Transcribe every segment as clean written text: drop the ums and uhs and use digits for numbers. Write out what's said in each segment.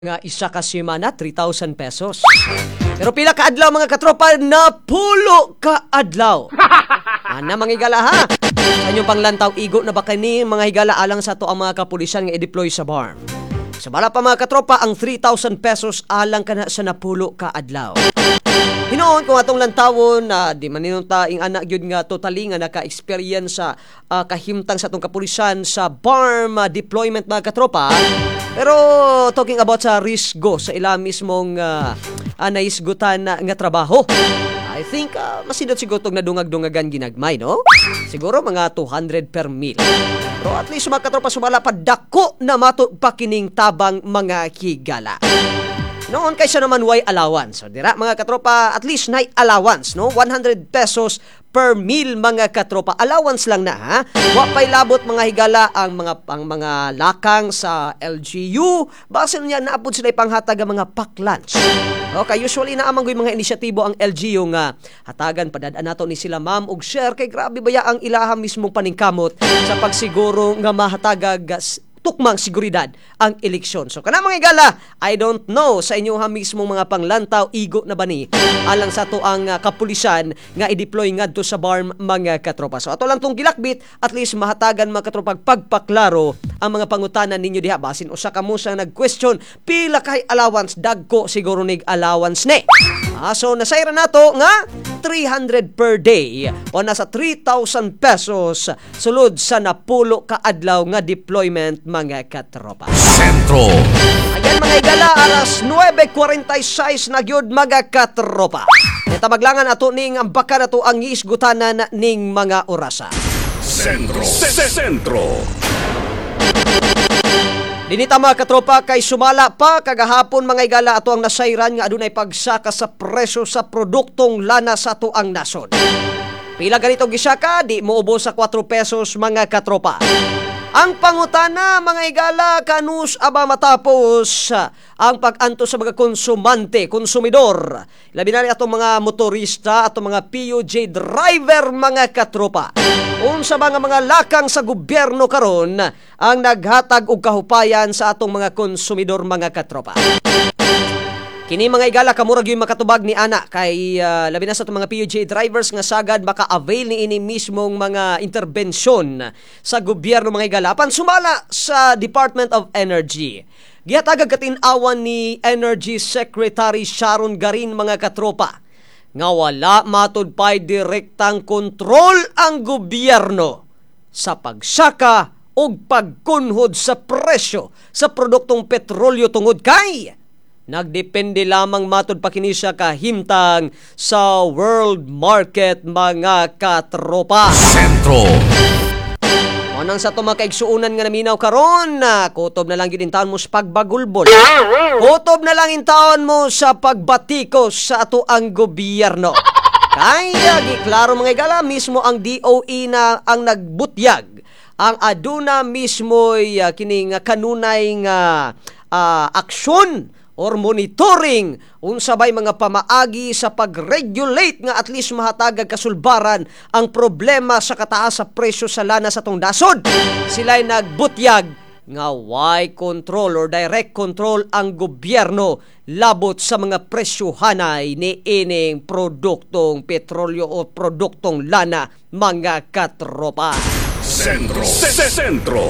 Nga isa ka semana, 3,000 pesos. Pero pila ka adlaw mga katropa, na pulo ka adlaw. Ana mga higala ha. Sa inyong panglantaw, igo na ba kani mga higala alang sa to ang mga kapulisan nga i-deploy sa bar. Sa bala pa mga katropa, ang 3,000 pesos alang ka na sa napulo ka adlaw. Hinoon kung atong lantawon na di maninunta ing anak gyud nga totally nga naka-experience sa kahimtang sa atong kapulisan sa BARM deployment mga katropa. Pero talking about sa risgo sa ila mismong naisgutan nga trabaho. I think masidot siguro tong nadungag-dungagan ginagmay, no? Siguro mga 200 per meal. Pero at least mga katropa sumala pa dako na mato pakining tabang mga higala. Noon kaysa naman way allowance. So dira mga katropa, at least night allowance, no? 100 pesos per meal mga katropa. Allowance lang na ha. Wa pay labot mga higala ang mga lakang sa LGU. Base niya naapod sila panghatag ang mga pack lunch. Okay, usually na amang mga inisyatibo ang LGU nga hatagan padadaan nato ni sila ma'am og share kay grabe baya ang ilaha mismong paningkamot sa pagsiguro nga mahatagag tukmang seguridad ang eleksyon. So kana mga igala, I don't know sa inyo ha mismong mga panglantaw, igo na ba ni alang sa to ang kapulisan nga i-deploy ngadto sa BARM mga katropa. So ato lang tong gilakbit, at least mahatagan mga katropa pagpaklaro ang mga pangutanan ninyo diha. Basin usa ka mo sang nag-question, pila kay allowance, dagko siguro nig allowance ni. So nasayra nato nga 300 per day o nasa 3,000 pesos sulod sa napulo ka adlaw nga deployment mga katropa. Sentro. Ayan mga igala, alas 9:46 na gyud mga katropa. Ita maglangan ato ning ang baka nato ang isgutanan ning mga orasa. Sentro. Sentro. Dinita mga katropa kay sumala pa kagahapon mga igala ato ang nasayran nga adunay pagsaka sa presyo sa produktong lana sa ato ang nason. Pila ganito gisaka, di mo ubos sa 4 pesos mga katropa. Ang pangutana mga igala, kanus aba matapos ang pag-anto sa mga konsumidor. Labi na atong mga motorista, atong mga PUJ driver mga katropa. Unsa mga lakang sa gobyerno karon ang naghatag og kahupayan sa atong mga konsumidor mga katropa. Kini mga igala kamurag yung makatubag ni ana kay labi na sa itong mga PUJ drivers nga sagad maka-avail ni ini mismong mga interbensyon sa gobyerno mga igala. Apan sumala sa Department of Energy. Gihatagag katin-awan ni Energy Secretary Sharon Garin mga katropa nga wala matud pay direktang kontrol ang gobyerno sa pagsaka o pagkunhod sa presyo sa produktong petrolyo tungod kay nagdepende lamang matud pa kini sa kahimtang sa world market mga katropa. Sentro. Anang sa to makaigsuunan nga naminaw karon na kutob na lang gid in taon mo sa pagbagulbol. Kutob na lang in taon mo sa pagbatikos sa ato ang gobyerno. Kaya giklaro mga igala mismo ang DOE na ang nagbutyag ang aduna mismo'y kining kanunay nga aksyon or monitoring unsabay mga pamaagi sa pag-regulate nga at least mahatagag kasulbaran ang problema sa kataas sa presyo sa lana sa tong dasod. Sila'y nagbutyag nga why control or direct control ang gobyerno labot sa mga presyohanay ni ining produktong petrolyo o produktong lana mga katropa. Sentro. Sentro.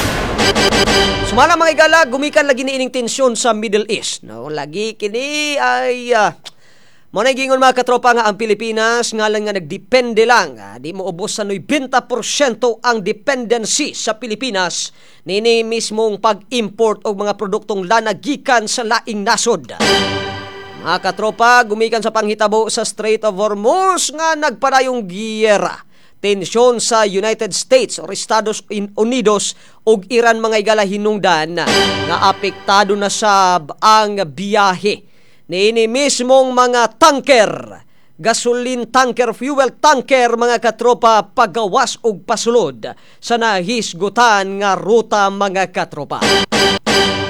Sumala mga igala, gumikan lagi ni ining tensyon sa Middle East. No, lagi kini ay mo gingon mga katropa nga ang Pilipinas ngalan nga nagdepende lang. Di mo ubos sa 90% ang dependency sa Pilipinas nini mismong pag-import og mga produktong lana gikan sa laing nasod. Mga katropa, gumikan sa panghitabo sa Strait of Hormuz nga nagpadayong giyera. Tensyon sa United States or Estados Unidos ug Iran mga igala hinungdan nga apektado na sab ang biyahe ni mismong mga tanker, gasoline tanker, fuel tanker mga katropa pagawas ug pasulod sa nahisgutan nga ruta mga katropa.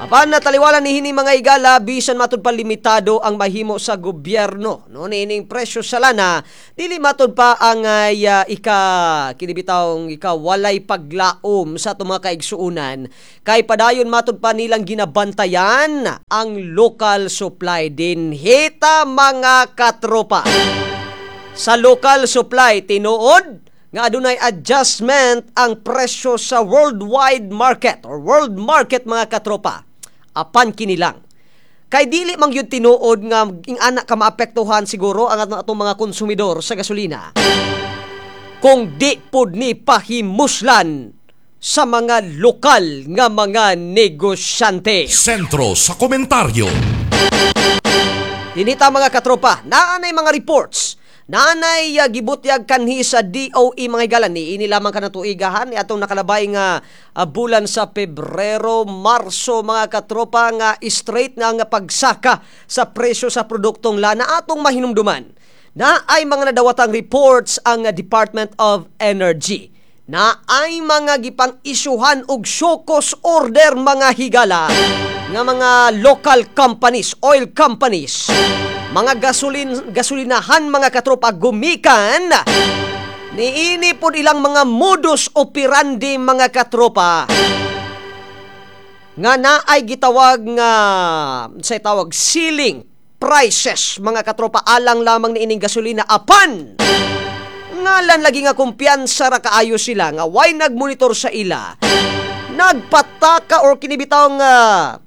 Apan nataliwala ni hini mga higala bisan matud pa limitado ang mahimo sa gobyerno no niining presyo sa lana dili matud pa ang kinibitawng walay paglaom sa atong mga kaigsuunan kay padayon matud pa nilang ginabantayan ang local supply din hita mga katropa. Sa local supply tinuod nga adunay adjustment ang presyo sa worldwide market or world market mga katropa. Apan kinilang. Kay dili man gyud tinuod nga ing-ana ka maapektuhan siguro ang atong mga konsumidor sa gasolina. Kung di pud ni pahimuslan sa mga lokal nga mga negosyante. Sentro sa komentaryo. Dinita mga katropa, naanay mga reports nanay gibutyag kanhi sa DOE mga higala ni ini lamang kana tuigahan ni atong nakalabay nga bulan sa Pebrero, Marso mga katropa nga straight nga pagsaka sa presyo sa produktong lana atong mahinumduman. Na ay mga nadawatang reports ang Department of Energy. Na ay mga gipang isyuhan og SOCOS order mga higala nga mga local companies, oil companies, mga gasolinahan mga katropa gumikan niini po ilang mga modus operandi mga katropa nga naay gitawag nga say tawag ceiling prices mga katropa alang lamang niining gasolina apan ngalan lagi nga kumpiyansa ra kaayo sila nga why nagmonitor sa ila nagpataka or kinibitaw nga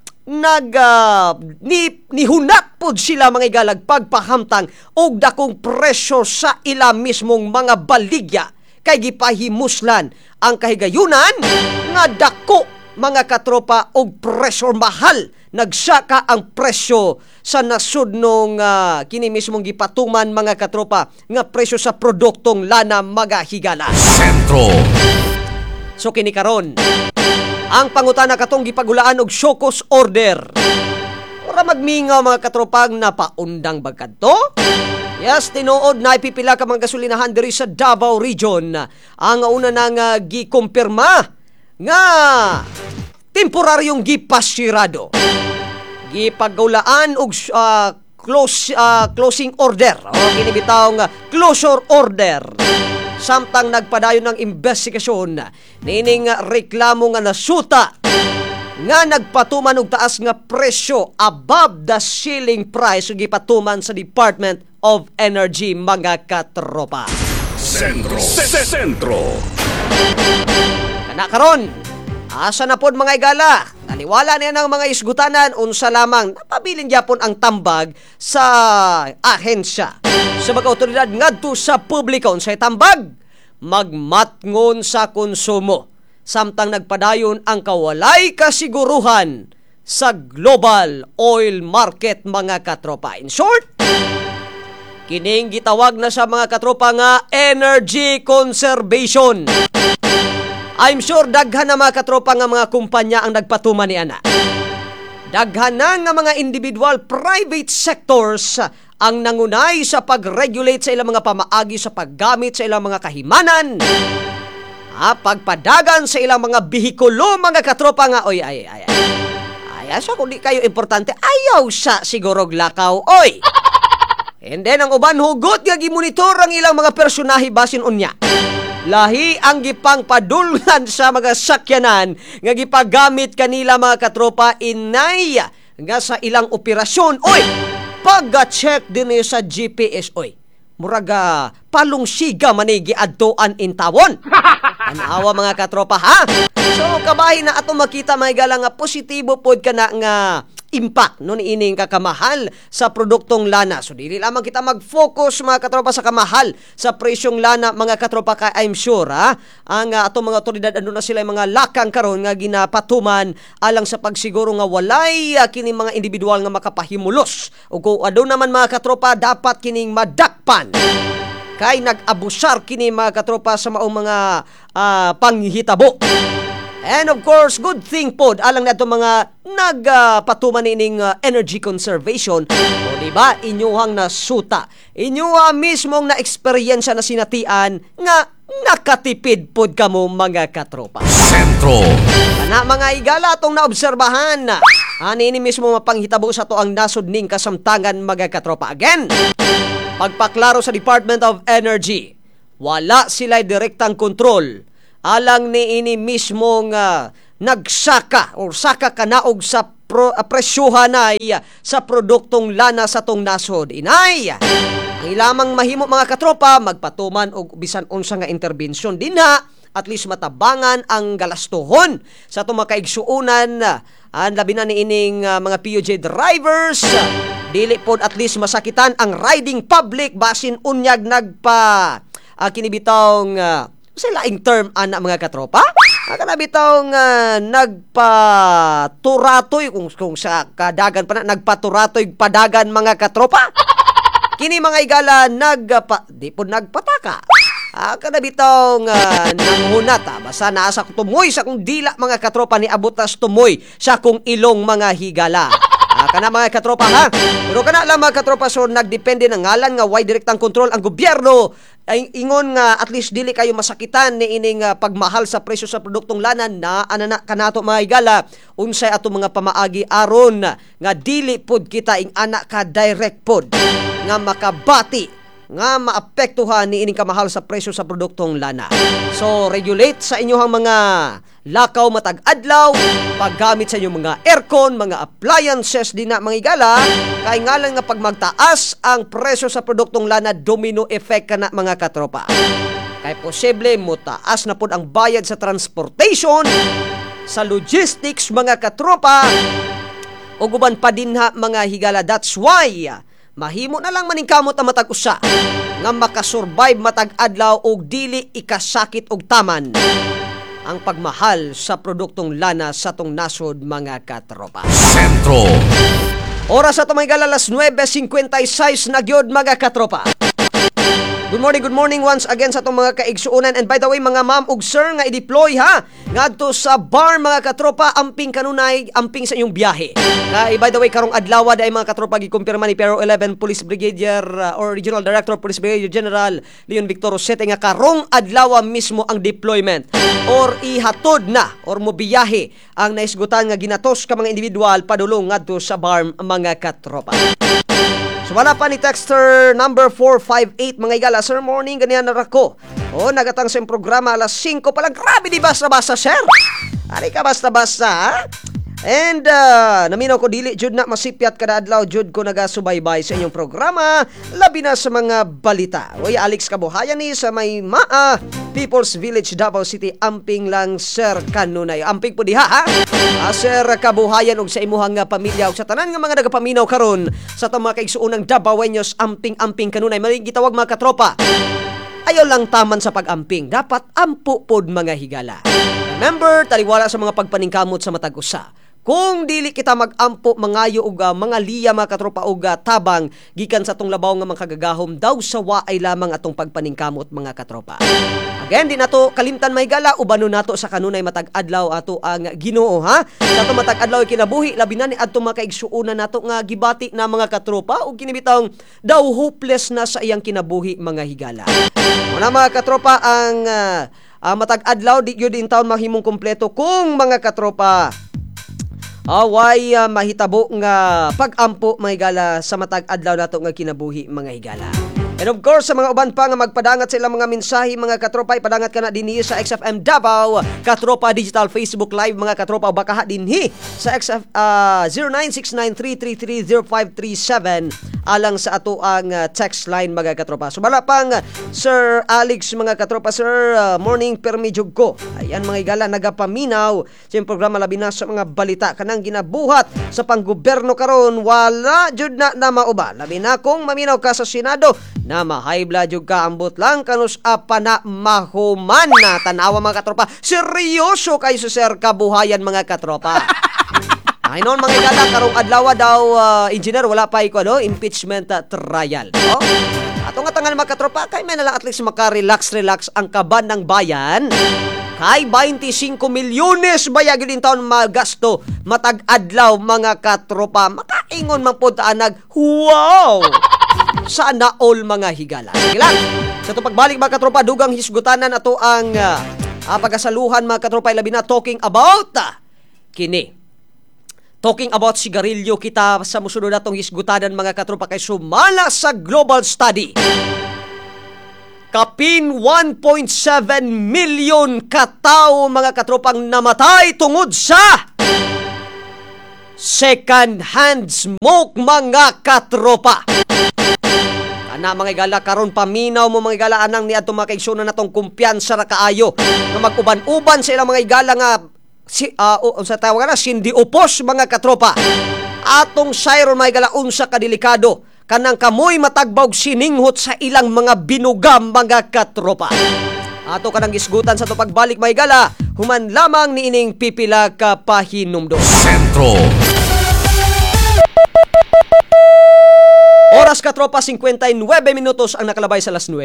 nihunat pod sila mga igalag pagpahamtang og dakong presyo sa ila mismong mga baligya kay gipahimuslan ang kahigayunan nga dako mga katropa og presyo mahal nagsaka ang presyo sa nasudnong kini mismong gipatuman mga katropa nga presyo sa produktong lana mga higala. Sentro. So kini karon ang pangutana katong gipagulaan og SOCOS order. Ora magmingaw mga katropang napaundang bagkadto? Yes, tinuod na ipipila ka mga gasolinahan diri sa Davao Region. Ang una nang gikumpirma nga temporaryong gipasirado. Gipagaulaan og closing order. O kinibitaw nga closure order. Samtang nagpadayon ng investigasyon nining reklamo nga nasuta nga nagpatuman og taas nga presyo above the ceiling price ug gipatuman sa Department of Energy mga katropa. Sentro. Sentro. Kana karon asa na pod mga igala naliwala niya ng mga isgutanan unsa lamang napabilin gyapon ang tambag sa ahensya sa mga otoridad ngadto sa publiko unsay tambag magmatngon sa konsumo samtang nagpadayon ang kawalay kasiguruhan sa global oil market mga katropa. In short, kining gitawag na sa mga katropa nga energy conservation. I'm sure daghan na mga katropa nga mga kumpanya ang nagpatuman ni ana. Daghan na nga mga individual private sectors ang nangunay sa pag-regulate sa ilang mga pamaagi sa paggamit sa ilang mga kahimanan. Pagpadagan sa ilang mga bihikulo mga katropa nga oy ay sa kundi kayo importante ayaw sa siguro lakaw oy. And then ang uban hugot nga gimonitor ang ilang mga personahe basin unya. Lahi ang gipang padulngan sa mga sakyanan nga gipagamit kanila mga katropa inay nga sa ilang operasyon. Oy, pag-check din sa GPS, oy. Muraga palong siga manigi adtoan in tawon. Anawa mga katropa ha. So kabahin na ato makita mga igala nga positibo pod kana nga impact no ining kakamahal sa produktong lana. So dili lamang kita mag-focus mga katropa sa kamahal sa presyong lana mga katropa kay I'm sure ang atong mga otoridad ano na sila mga lakang karon nga ginapatuman alang sa pagsiguro nga walay kini mga individual nga makapahimulos. Ug kung adto naman mga katropa dapat kining madakpan kay nag-abusar kini mga katropa sa maong mga panghitabo. And of course, good thing pod alang na itong mga nagpatuman ining energy conservation. O diba, inyuhang nasuta. Inyuha mismong na eksperyensya na sinatian nga nakatipid pod kamo mga katropa. Sentro. Kana mga igala atong naobserbahan Ani ini mismo mapanghitabo sa to ang nasod ning kasamtangan mga katropa. Again, pagpaklaro sa Department of Energy, wala sila direktang kontrol alang ni ini mismong nagsaka o saka kanaog sa presyuhan ay sa produktong lana sa tong nasod. Inay, ang ilamang mahimo mga katropa, magpatuman og bisan unsa nga interbensyon dinha, at least matabangan ang galastuhon sa itong makaigsuunan ang labi na ni ining mga PUJ drivers. Dili pod at least masakitan ang riding public basin unyag nagpa kinibitawng sa laing term ana mga katropa. Kanabitawng nagpaturatoy kung sa kadagan pa na nagpaturatoy padagan mga katropa. Kini mga igala di po nagpataka. Kanabitawng nanghunat basta naasa ko tumoy sa kong dila mga katropa ni abutas tumoy sa kong ilong mga higala. Kana mga katropa ha. Pero kana lang mga katropa, so nagdepende ng ngalan nga why direktang kontrol ang gobyerno ay ingon nga at least dili kayo masakitan ni ining pagmahal sa presyo sa produktong lanan na anana kanato mga higala unsay ato mga pamaagi aron nga dili pod kita ing anak ka direct pod nga makabati nga maapektuhan ni ining kamahal sa presyo sa produktong lana. So, regulate sa inyong mga lakaw matag adlaw, paggamit sa inyong mga aircon, mga appliances din na mga igala, kay ngalan nga pag magtaas ang presyo sa produktong lana, domino effect ka na mga katropa. Kay posible mo taas na po ang bayad sa transportation, sa logistics mga katropa, o guban pa din ha mga higala. That's why mahimo na lang maningkamot ang matag usa nga makasurvive matag adlaw og dili ikasakit og taman ang pagmahal sa produktong lana sa tong nasod mga katropa. Sentro. Oras sa tumay alas 9:56 na gyud mga katropa. Good morning once again sa itong mga kaigsuunan. And by the way, mga ma'am ug sir nga i-deploy ha, ngadto sa bar mga katropa, amping kanunay, amping sa inyong biyahe. By the way, karong adlaw day mga katropa, gikumpirma ni Pero 11 Police Brigadier or Regional Director Police Brigadier General Leon Victor Rosete nga karong adlaw mismo ang deployment or ihatod na or mobiyahe ang naisgutan nga ginatos ka mga individual padulong ngadto sa bar mga katropa. So wala pa ni texter number 458 mga igala, sir morning, ganyan na rako. Nagatang sa programa alas 5 pa lang. Grabe di basta-basta, sir. Ari ka basta-basta, ha? And naminaw ko dili jud na masipyat kada adlaw jud ko nagasubaybay sa inyong programa, labi na sa mga balita. Oy, Alex Kabuhayan ni sa may People's Village, Davao City, amping lang sir kanunay. Amping po diha ha. Sir Kabuhayan og sa imuhang pamilya ug sa tanan nga mga nagapaminaw karon sa tong mga kaigsuonang Davaoeños, amping kanunay. May gitawag mga katropa. Ayaw lang taman sa pag-amping, dapat ampo pod mga higala. Remember, taliwala sa mga pagpaningkamot sa matag usa. Kung dili kita mag-ampo mangayo og mga liya mga katropa og tabang gikan sa tong labaw nga mga kagagahom daw sa waay lamang atong pagpaningkamot mga katropa. Again, di nato kalimtan may gala ubanon nato sa kanunay matag adlaw ato ang Ginoo ha. Sa ato matag adlaw kinabuhi labi na ni adto makaigsuonan nato nga gibati na mga katropa ug kinibitang daw hopeless na sa iyang kinabuhi mga higala. Muna mga katropa ang matag adlaw di gyud in taon mahimong kompleto kung mga katropa away mahitabo nga pag-ampo mga higala sa matag adlaw nato nga kinabuhi mga higala. And of course, sa mga uban pa nga magpadangat sila mga mensahe mga katropa, ipadangat ka na dinhi sa XFM Davao, Katropa Digital Facebook Live mga katropa, baka dinhi sa XF 0969333057 alang sa ato ang text line mga katropa. So bala pang Sir Alex mga katropa, sir, morning permijog ko. Ayan mga higala, nagapaminaw sa programa labi na sa mga balita kanang ginabuhat sa panggobyerno karon, wala jud na mauba. Labi na kung maminaw ka sa Senado na ma-high blood yung kaambot lang kanus apa na mahuman na tanawa mga katropa. Seryoso kayo sa Sir Kabuhayan mga katropa. Ay noon mga igala, karong adlaw daw engineer wala pa iko impeachment trial. Ato nga tangan mga katropa, kay may na lang at least maka-relax ang kaban ng bayan. Kay 25 milyones bayag din taon magasto matag adlaw mga katropa. Makaingon man pod anag, wow! Sana all mga higala. Sige lang. Sa itong pagbalik mga katropa, dugang hisgutanan ato ang pagasaluhan mga katropa, labi na talking about kini. Talking about sigarilyo, kita sa musunod natong hisgutanan mga katropa kay sumala sa global study. Kapin 1.7 million katao mga katropang namatay tungod sa second-hand smoke mga katropa. Kana mga igala karon paminaw mo mga igala anang ni adto makaigsunan natong kumpiyansa ra kaayo nga mag-uban-uban sa ilang mga igala nga sa tawag na sindi upos mga katropa. Atong sayron mga igala unsa kadelikado kanang kamoy matagbawg sininghot sa ilang mga binugam mga katropa. Ato kanang isgutan sa to pagbalik mga igala human lamang niining pipila ka pahinumdom. Sentro. Oras katropa 59 minutos ang nakalabay sa las 9.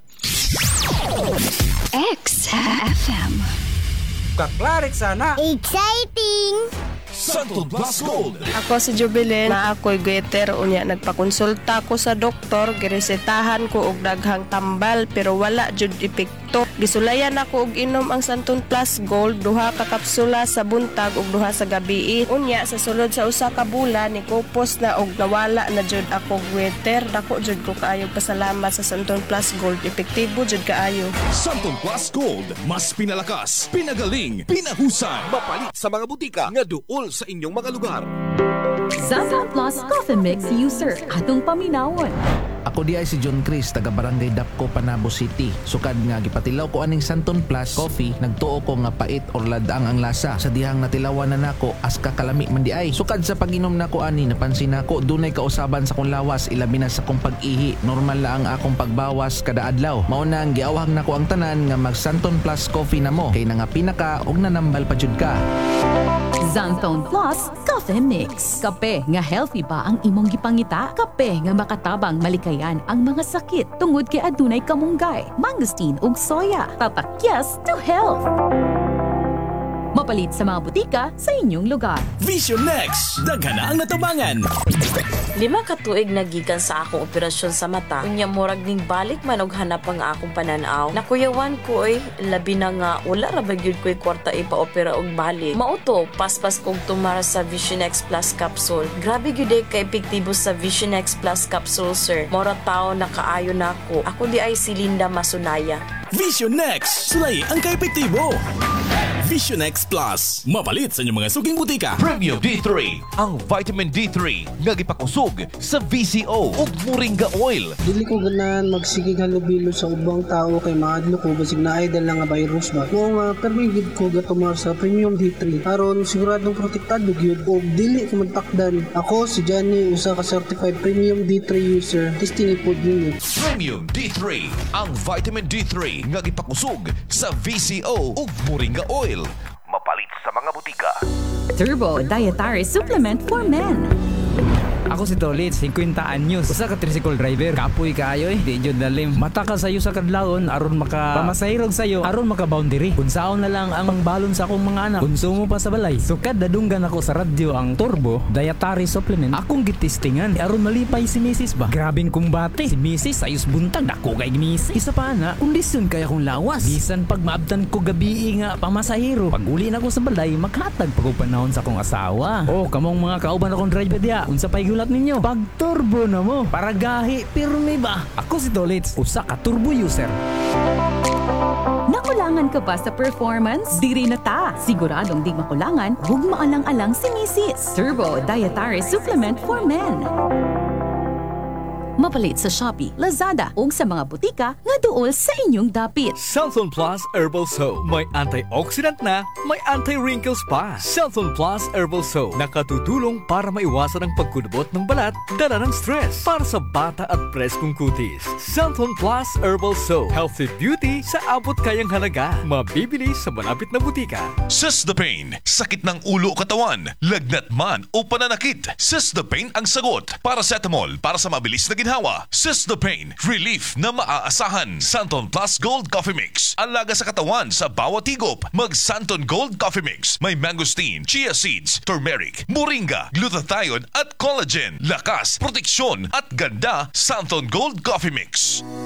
XFM. Kaklarik sana. Exciting! Santon Plus Gold. Ako si Jubilin, na ako'y goiter unya nagpakonsulta ko sa doktor, giresetahan ko og daghang tambal pero wala jud epekto. Gisulayan ako og inom ang Santon Plus Gold, duha ka kapsula sa buntag ug duha sa gabii. Unya sa sulod sa usa ka bulan ni kupos na og nawala na jud ako goiter. Dako jud ko kaayo pasalamat sa Santon Plus Gold, epektibo jud kaayo. Santon Plus Gold. Mas pinalakas, pinagaling, pinahusan. Mapalit sa mga butika nga duol sa inyong mga lugar. Santon Plus Coffee Mix user. Atong paminawon. Ako di ay si John Chris, taga Barangay Dapco, Panabo City. Sukad nga gipatilaw ko aning Santon Plus Coffee, nagtuo ko nga pait or ladang ang lasa. Sa dihang natilawan na nako, as kakalami man di ay. Sukad sa pag-inom nako ani, napansin nako dunay kausaban sa kong lawas, ilabi na sa kong pag-ihi. Normal la ang akong pagbawas kada adlaw. Mao na ang giawhag nako ang tanan nga mag Santon Plus Coffee na mo. Kay nangapina ka og nanambal pa jud ka. Santon Plus Coffee Mix. Kape nga healthy ba ang imong gipangita? Kape nga makatabang malikayan ang mga sakit tungod kay adunay kamunggay, mangosteen ug soya. Tatak to health. Mapalit sa mga butika sa inyong lugar. Vision Next. Daghan na ang natabangan. 5 ka tuig nagikan sa akong operasyon sa mata. Unya murag ning balik man og hanap ang akong pananaw. Nakuyawan ko labi na nga wala ra ba gyud ko'y kwarta ipa-opera og balik. Mauto paspas kog tumara sa Vision X Plus capsule. Grabe gyud ka epektibo sa Vision X Plus capsule, sir. Mora tao na kaayo nako. Ako di ay si Linda Masunaya. Vision Next. Sulay ang kaepektibo. Vision X Plus. Mapalit sa inyong mga suging butika. Premium D3. Ang vitamin D3 nga gipakusog sa VCO ug Moringa Oil. Dili ko ganahan magsigig halubilo sa ubang tao kay maadlo ko basig na ay dala nga virus ba. Kung permigid ko gatumar sa Premium D3 aron siguradong protektado gyud og dili ko magtakdan. Ako si Johnny, usa ka certified Premium D3 user. Testing ipod ninyo. Premium D3. Ang vitamin D3 nga gipakusog sa VCO ug Moringa Oil. Mapalit sa mga butika. Turbo Dietary Supplement for Men. Ako si Tolit, 50 anyos. Usa ka tricycle driver. Kapoy kaayo di jud dalim. Mata ka sayo sa kadlawon aron maka pamasahirog sayo aron maka boundary. Kung saon na lang ang balon sa akong mga anak. Konsumo pa sa balay. Sukad dadunggan ako sa radyo ang Turbo Dietary Supplement. Akong gitistingan aron malipay si Mrs. ba. Grabing kumbate. Si Mrs. ayos buntag dako kay Mrs. Isa pa na, kondisyon kaya kong lawas. Bisan pag maabtan ko gabi nga pamasahiro. Pag uli na ko sa balay, makatag pag panahon sa akong asawa. Oh, kamong mga kauban akong driver diya. Unsa pay gulat ninyo? Pag turbo na mo. Para gahi, pirmi ba? Ako si Tolits, usa ka turbo user. Nakulangan ka ba sa performance? Diri na ta. Siguradong di makulangan, huwag maalang-alang si Mrs. Turbo Dietary Supplement for Men. Mapalit sa Shopee, Lazada ug sa mga butika nga duol sa inyong dapit. Santon Plus Herbal Soap. May antioxidant na, may anti-wrinkles pa. Santon Plus Herbal Soap. Nakatutulong para maiwasan ang pagkudubot ng balat, dala ng stress. Para sa bata at preskong kutis. Santon Plus Herbal Soap. Healthy beauty sa abot kayang halaga. Mabibili sa malapit na butika. Sesdapain. Sakit ng ulo o katawan, lagnat man o pananakit. Sesdapain ang sagot. Paracetamol para sa mabilis na ginhawa. Sesdapain. Relief na maaasahan. Santon Plus Gold Coffee Mix. Alaga sa katawan sa bawat higop. Mag Santon Gold Coffee Mix. May mangosteen, chia seeds, turmeric, moringa, glutathione at collagen. Lakas, proteksyon at ganda. Santon Gold Coffee Mix.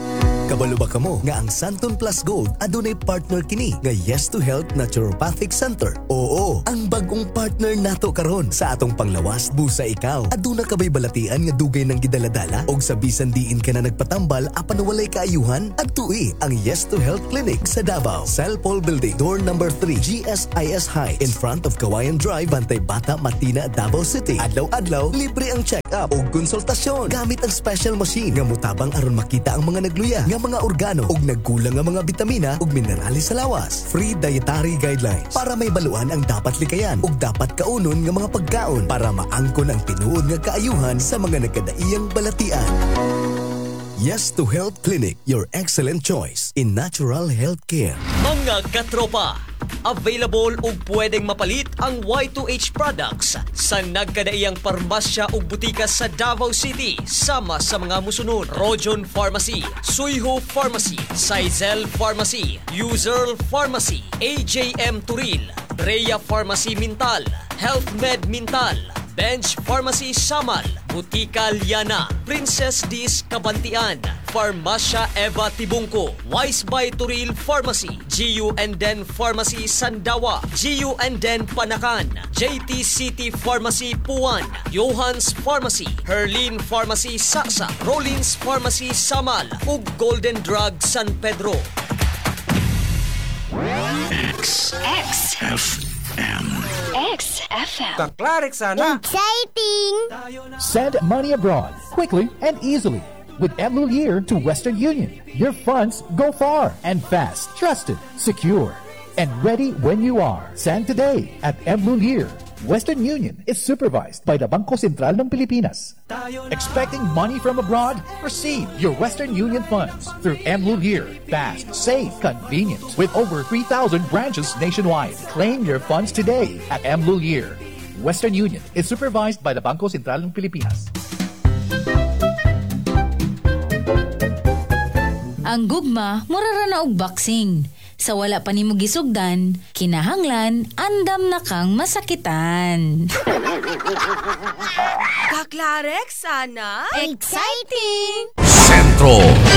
Kabalo ba kamo nga ang Santon Plus Gold adunay partner kini nga Yes to Health Naturopathic Center? Oo, ang bagong partner nato karon sa atong panglawas busa ikaw. Aduna ka ba'y balatian nga dugay ng gidaladala og sa bisan diin ka na nagpatambal apan walay kaayuhan? Adtui ang Yes to Health Clinic sa Davao, Cell Paul Building, door number 3, GSIS Heights, in front of Kawayan Drive, Bantay Bata, Matina, Davao City. Adlaw-adlaw libre ang check-up o konsultasyon gamit ang special machine nga mutabang aron makita ang mga nagluya nga mga organo ug nagkulang nga mga bitamina ug minerales sa lawas. Free dietary guidelines para may baluan ang dapat likayan ug dapat kaunon nga mga pagkaon para maangkon ang tinuod nga kaayuhan sa mga nagkadaiyang balatian. Yes to Health Clinic, your excellent choice in natural health care. Mga katropa, available ug pwedeng mapalit ang Y2H products sa nagkadaiyang parmasya ug butika sa Davao City sama sa mga musunod: Rojon Pharmacy, Suyho Pharmacy, Sizel Pharmacy, User Pharmacy, AJM Turil, Rhea Pharmacy Mintal, Health Med Mintal, Bench Pharmacy Samal, Butika Liana, Princess Dis Kabantian, Farmasya Eva Tibungko, Wise by Turil Pharmacy, GU and Den Pharmacy Sandawa, GU and Den Panakan, JT City Pharmacy Puan, Johans Pharmacy, Herlin Pharmacy Saksa, Rollins Pharmacy Samal, ug Golden Drug San Pedro. XFM. Kaklarik sana. Exciting! Send money abroad quickly and easily with Mlulir to Western Union. Your funds go far and fast, trusted, secure, and ready when you are. Send today at Mlulir. Western Union is supervised by the Bangko Sentral ng Pilipinas. Expecting money from abroad? Receive your Western Union funds through Mlulir. Fast, safe, convenient. With over 3,000 branches nationwide. Claim your funds today at Mlulir. Western Union is supervised by the Bangko Sentral ng Pilipinas. Ang gugma, murara na og boxing. Sa wala pa nimo gisugdan, kinahanglan, andam na kang masakitan. Kaklarek sana. Exciting! Sentro